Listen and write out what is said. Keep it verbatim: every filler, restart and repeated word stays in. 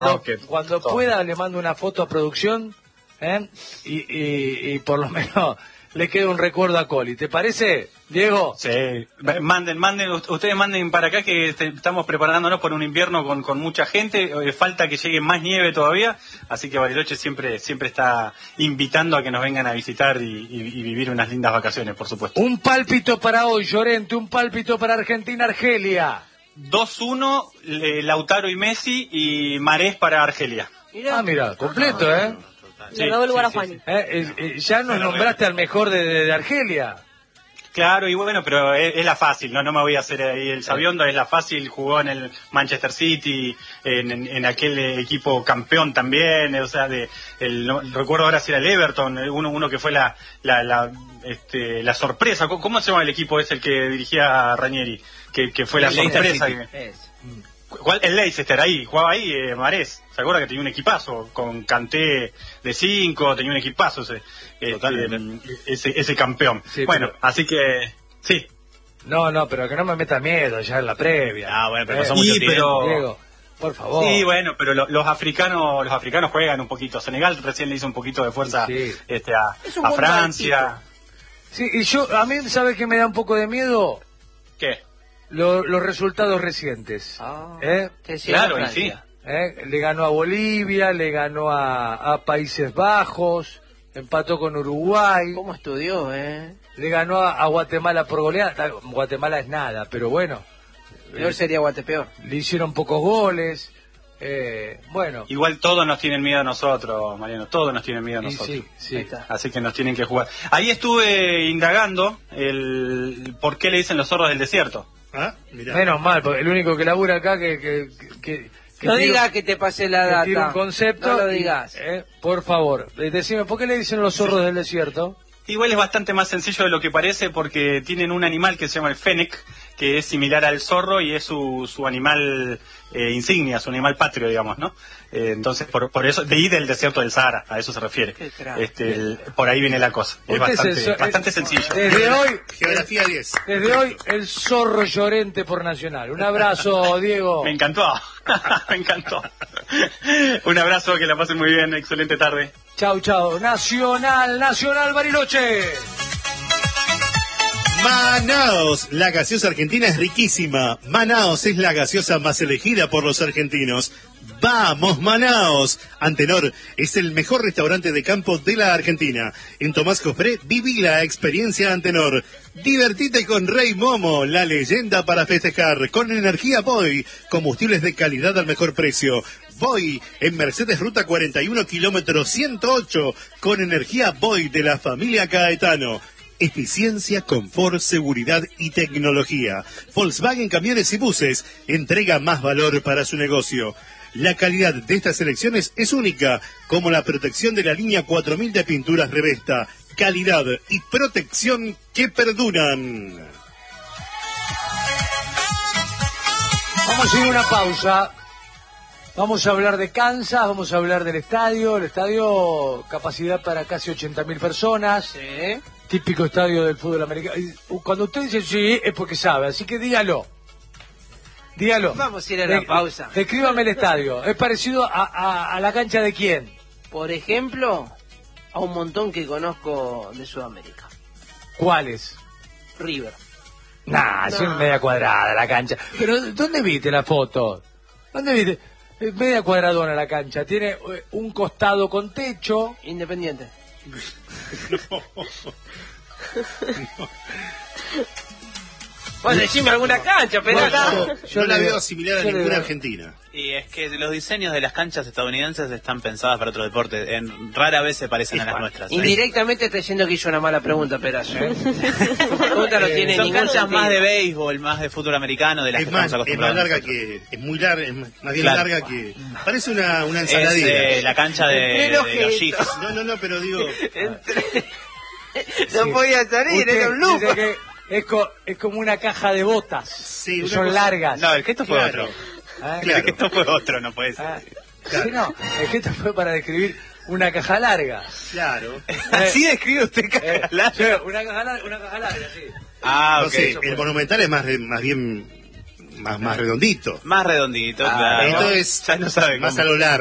Okay. Cuando Todo. pueda le mando una foto a producción, ¿eh? y, y, y por lo menos le queda un recuerdo a Coli. ¿Te parece, Diego? Sí, manden, manden, ustedes manden para acá que estamos preparándonos por un invierno con, con mucha gente, falta que llegue más nieve todavía, así que Bariloche siempre siempre está invitando a que nos vengan a visitar y, y, y vivir unas lindas vacaciones, por supuesto. Un pálpito para hoy, Llorente, un pálpito para Argentina-Argelia. dos uno, Lautaro y Messi y Marés para Argelia. Mirá. Ah, mira, completo, ¿eh? Le robó el lugar a sí, Juani. sí. ¿Eh? Eh, eh, ya nos nombraste al mejor de, de, de Argelia. Claro, y bueno, pero es, es la fácil, no no me voy a hacer ahí el sabiondo, es la fácil, jugó en el Manchester City, en, en, en aquel equipo campeón también, o sea, de el, no, recuerdo ahora si era el Everton, uno uno que fue la la la, este, la sorpresa. ¿Cómo se llama el equipo ese el que dirigía Ranieri? Que, que fue la el sorpresa. Leicester Que, City. ¿cuál? El Leicester, ahí, jugaba ahí, eh, Marés. ¿Se acuerda que tenía un equipazo? Con Kanté de cinco, tenía un equipazo ese, este, ese, ese campeón. Sí, bueno, pero... así que, sí. No, no, pero que no me meta miedo ya en la previa. Ah, bueno, pero eh, pasó mucho y, tiempo. pero... Diego, por favor. Sí, bueno, pero lo, los africanos los africanos juegan un poquito. Senegal recién le hizo un poquito de fuerza Sí. este, a, Es un a buen Francia. Sí, y yo, a mí, ¿sabe qué me da un poco de miedo? ¿Qué? Lo- los resultados recientes. Ah. ¿Eh? Te llega Claro, y Francia. ¿Eh? Le ganó a Bolivia, le ganó a, a Países Bajos, empató con Uruguay, ¿Cómo estudió, eh? le ganó a, a Guatemala por goleada. Guatemala es nada, pero bueno, Peor sería Guatepeor. le hicieron pocos goles. Eh, bueno, Igual todos nos tienen miedo a nosotros, Mariano, todos nos tienen miedo a y nosotros. sí, sí. Ahí está. Así que nos tienen que jugar. Ahí estuve indagando el por qué le dicen los zorros del desierto. Ah, mirá. Menos mal, porque el único que labura acá que... que, que, que No tira- digas que te pasé la que data. tira un concepto. No lo y- digas. eh, por favor, eh, decime, ¿por qué le dicen los zorros del desierto? Igual es bastante más sencillo de lo que parece porque tienen un animal que se llama el fennec, que es similar al zorro y es su, su animal eh, insignia, su animal patrio, digamos, ¿no? Eh, entonces, por, por eso, de ahí del desierto del Sahara, a eso se refiere. Qué crack. Este, el- por ahí viene la cosa. Es Usted es el bastante, zo- bastante es- sencillo. Desde hoy, Geografía diez. desde hoy, el zorro Llorente por Nacional. Un abrazo, Diego. Me encantó, me encantó. Un abrazo, que la pasen muy bien, excelente tarde. Chau, chau. Nacional, Nacional Bariloche. Manaos, la gaseosa argentina es riquísima. Manaos es la gaseosa más elegida por los argentinos. ¡Vamos, Manaos! Antenor es el mejor restaurante de campo de la Argentina. En Tomás Cofré viví la experiencia Antenor. Divertite con Rey Momo, la leyenda para festejar. Con energía Boy, combustibles de calidad al mejor precio. Boy, en Mercedes Ruta cuarenta y uno, kilómetro ciento ocho, con energía Boy de la familia Caetano. Eficiencia, confort, seguridad y tecnología. Volkswagen Camiones y Buses entrega más valor para su negocio. La calidad de estas elecciones es única, como la protección de la línea cuatro mil de pinturas Revesta. Calidad y protección que perduran. Vamos a ir a una pausa. Vamos a hablar de Kansas, vamos a hablar del estadio. El estadio, capacidad para casi ochenta mil personas. Sí. Típico estadio del fútbol americano. Y cuando usted dice sí, es porque sabe, así que dígalo. Dígalo. Vamos a ir a la De- pausa. Descríbame el estadio. ¿Es parecido a, a, a la cancha de quién? Por ejemplo, a un montón que conozco de Sudamérica. ¿Cuáles? River. Nah, es No. media cuadrada la cancha. Pero, ¿dónde viste la foto? ¿Dónde viste? Es media cuadradona la cancha. Tiene eh, un costado con techo. Independiente. Bueno, decime alguna cancha, pero Bueno, Yo, yo no la le veo veo- similar a yo le ninguna veo- argentina. Y es que los diseños de las canchas estadounidenses están pensadas para otro deporte. En, rara vez se parecen a las nuestras. indirectamente está diciendo que hizo una mala pregunta, Perazo. ¿eh? Tu pregunta no tiene Son ningún canchas sentido. más de béisbol, más de fútbol americano, de las Es que más, estamos es más acostumbrados. larga nosotros. que... Es muy larga, es más más bien Claro. larga que... Parece una, una Es ensaladilla. eh, la cancha de, Pero de los que- Chiefs. No, no, no, pero digo... Entre- No podía salir, Usted era un loop. dice que es, co- es como una caja de botas. Sí, que una son cosa- largas. No, el gesto fue Claro. otro. ¿Eh? Claro. El gesto fue otro, no puede ser. Ah, sí, no, es que esto fue para describir una caja larga. Claro. Así describe usted caja Eh, larga. sí, una caja larga, una caja larga, sí. Ah, No ok. sé, el Monumental es más, más bien más, más redondito. Más redondito, Ah, claro. Esto es ya no sabe más cómo. a lo largo.